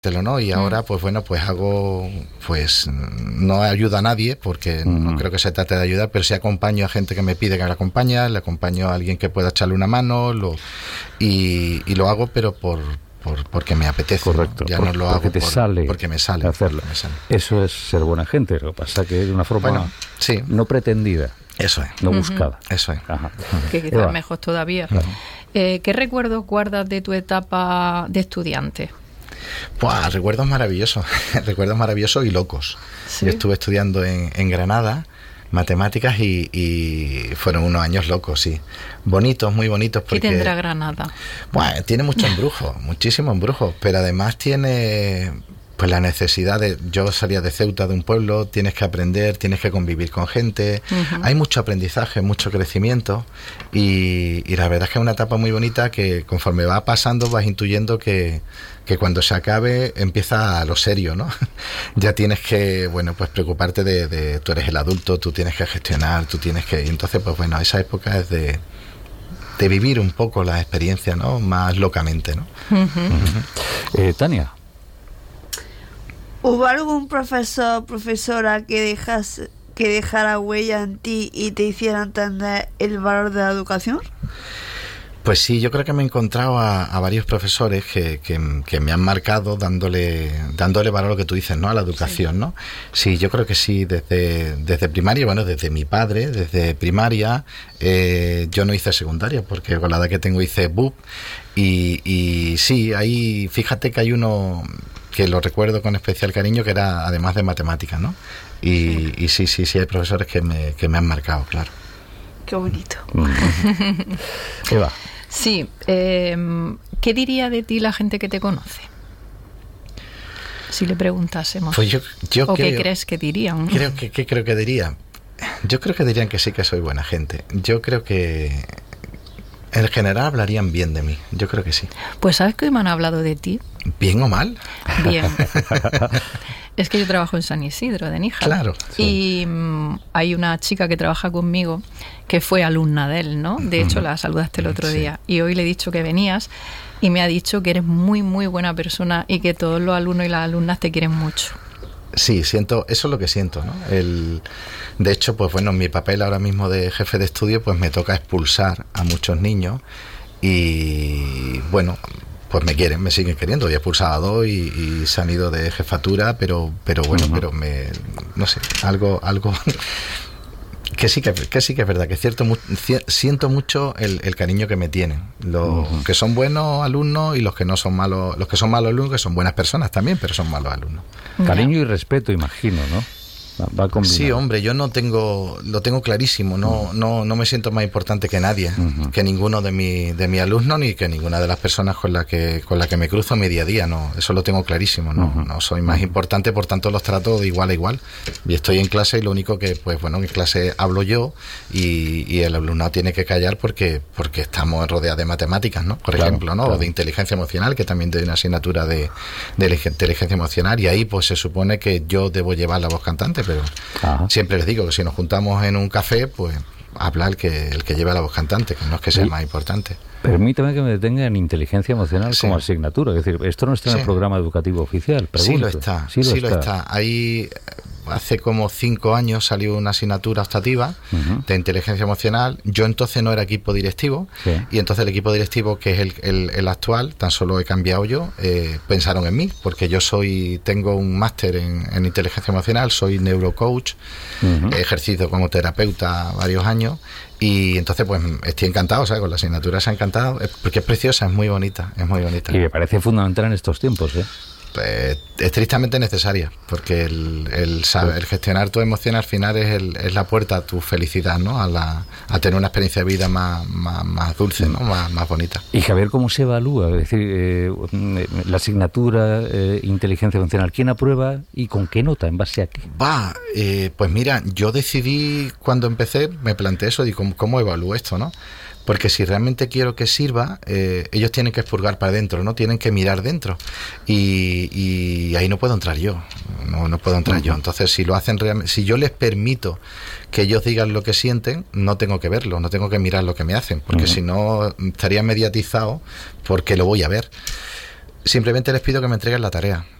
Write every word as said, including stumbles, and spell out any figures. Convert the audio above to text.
¿no? Y ahora, pues bueno, pues hago, pues no ayuda a nadie, porque uh-huh. no creo que se trate de ayudar, pero sí acompaño a gente que me pide que me acompañe, le acompaño a alguien que pueda echarle una mano, lo, y, y lo hago, pero por, por porque me apetece. Correcto. ¿no? Ya por, no lo porque hago te por, sale porque me sale hacerlo. Me sale. Eso es ser buena gente, lo que pasa que de una forma bueno, sí. no pretendida. Eso es. No buscada. Uh-huh. Eso es. Ajá. Que quizás Eva. Mejor todavía. Claro. Eh, ¿Qué recuerdos guardas de tu etapa de estudiante? Pues recuerdos maravillosos, recuerdos maravillosos y locos. ¿Sí? Yo estuve estudiando en, en Granada matemáticas y, y fueron unos años locos, sí. Bonitos, muy bonitos. Porque, ¿qué tendrá Granada? Bueno, tiene mucho embrujo, muchísimo embrujo, pero además tiene pues la necesidad de... Yo salía de Ceuta, de un pueblo, tienes que aprender, tienes que convivir con gente, uh-huh. hay mucho aprendizaje, mucho crecimiento y, y la verdad es que es una etapa muy bonita que conforme va pasando vas intuyendo que... que cuando se acabe empieza lo serio, ¿no? Ya tienes que, bueno, pues preocuparte de, de... Tú eres el adulto, tú tienes que gestionar, tú tienes que... Y entonces, pues bueno, esa época es de... de vivir un poco la experiencia, ¿no? Más locamente, ¿no? Uh-huh. Uh-huh. Eh, Tania. ¿Hubo algún profesor, profesora que dejas, que dejara huella en ti y te hiciera entender el valor de la educación? Pues sí, yo creo que me he encontrado a, a varios profesores que, que, que me han marcado dándole dándole valor a lo que tú dices, ¿no? A la educación, sí. ¿no? Sí, yo creo que sí, desde, desde primaria, bueno, desde mi padre, desde primaria, eh, yo no hice secundaria, porque con la edad que tengo hice B U P, y, y sí, ahí, fíjate que hay uno que lo recuerdo con especial cariño, que era además de matemáticas, ¿no? Y sí, y sí, sí, sí, hay profesores que me, que me han marcado, claro. Qué bonito. Eva. Sí, eh, ¿qué diría de ti la gente que te conoce? Si le preguntásemos. Pues yo, yo ¿O creo, qué crees que dirían? Creo que, ¿Qué creo que dirían? Yo creo que dirían que sí, que soy buena gente. Yo creo que en general hablarían bien de mí. Yo creo que sí. Pues ¿sabes que hoy me han hablado de ti? ¿Bien o mal? Bien. Es que yo trabajo en San Isidro, de Níjar. Claro. Sí. Y um, hay una chica que trabaja conmigo que fue alumna de él, ¿no? De hecho, la saludaste el otro sí. día. Y hoy le he dicho que venías y me ha dicho que eres muy, muy buena persona y que todos los alumnos y las alumnas te quieren mucho. Sí, siento, eso es lo que siento, ¿no? El, de hecho, pues bueno, mi papel ahora mismo de jefe de estudio, pues me toca expulsar a muchos niños y, bueno... pues me quieren, me siguen queriendo. Yo he expulsado a dos y, y se han ido de jefatura, pero pero bueno, uh-huh. pero me no sé, algo algo que sí que, que sí que es verdad, que cierto siento mucho el, el cariño que me tienen. Los uh-huh. que son buenos alumnos y los que no son malos, los que son malos alumnos, que son buenas personas también, pero son malos alumnos. Cariño y respeto, imagino, ¿no? Va combinado. Sí, hombre, yo no tengo, lo tengo clarísimo, no, uh-huh. no, no me siento más importante que nadie, uh-huh. que ninguno de mi, de mi alumnos ni que ninguna de las personas con la que, con la que me cruzo mi día a día, no, eso lo tengo clarísimo, no, uh-huh. no soy más uh-huh. importante, por tanto los trato de igual a igual. Y estoy en clase y lo único que, pues bueno, en clase hablo yo y, y el alumnado tiene que callar porque, porque estamos rodeados de matemáticas, ¿no? Por claro, ejemplo, ¿no? Claro. O de inteligencia emocional, que también doy una asignatura de, de inteligencia emocional, y ahí pues se supone que yo debo llevar la voz cantante, pero Ajá. siempre les digo que si nos juntamos en un café, pues habla el que el que lleva la voz cantante, que no es que sea sí. más importante. Permítame que me detenga en inteligencia emocional sí. como asignatura. Es decir, esto no está en sí. el programa educativo oficial. Pregunto. Sí lo está, sí, lo, sí está. lo está. Ahí hace como cinco años salió una asignatura optativa uh-huh. de inteligencia emocional. Yo entonces no era equipo directivo sí. y entonces el equipo directivo, que es el, el, el actual, tan solo he cambiado yo, eh, pensaron en mí, porque yo soy tengo un máster en, en inteligencia emocional, soy neurocoach, uh-huh. he ejercido como terapeuta varios años. Y entonces pues estoy encantado, o sea, con la asignatura se ha encantado, porque es preciosa, es muy bonita, es muy bonita. Y me parece fundamental en estos tiempos, ¿eh? Pues es tristemente necesaria, porque el, el saber, el gestionar tu emoción al final es, el, es la puerta a tu felicidad, ¿no? A, la, a tener una experiencia de vida más, más, más dulce, ¿no? Más, más bonita. Y Javier, ¿cómo se evalúa? Es decir, eh, la asignatura eh, inteligencia emocional, ¿quién aprueba y con qué nota? ¿En base a qué? Va, eh, pues mira, yo decidí cuando empecé, me planteé eso, digo, ¿cómo, cómo evalúo esto, no? Porque si realmente quiero que sirva, eh, ellos tienen que expurgar para adentro, ¿no? Tienen que mirar dentro. Y, y ahí no puedo entrar yo. No, no puedo entrar uh-huh. yo. Entonces, si lo hacen realmente, si yo les permito que ellos digan lo que sienten, no tengo que verlo, no tengo que mirar lo que me hacen, porque uh-huh. si no estaría mediatizado porque lo voy a ver. Simplemente les pido que me entreguen la tarea.